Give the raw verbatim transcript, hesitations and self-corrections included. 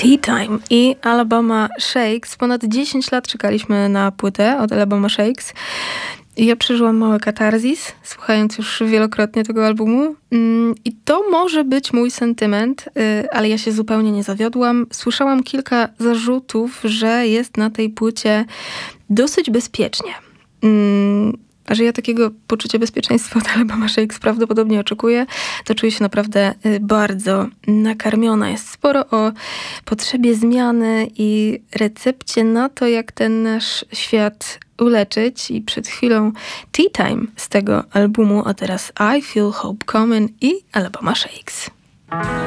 Tea Time i Alabama Shakes. Ponad dziesięć lat czekaliśmy na płytę od Alabama Shakes. Ja przeżyłam mały katarzis, słuchając już wielokrotnie tego albumu. I to może być mój sentyment, ale ja się zupełnie nie zawiodłam. Słyszałam kilka zarzutów, że jest na tej płycie dosyć bezpiecznie. A że ja takiego poczucia bezpieczeństwa od Alabama Shakes prawdopodobnie oczekuję, to czuję się naprawdę bardzo nakarmiona. Jest sporo o potrzebie zmiany i recepcie na to, jak ten nasz świat uleczyć. I przed chwilą Tea Time z tego albumu, a teraz I Feel Hope Coming i Alabama Shakes.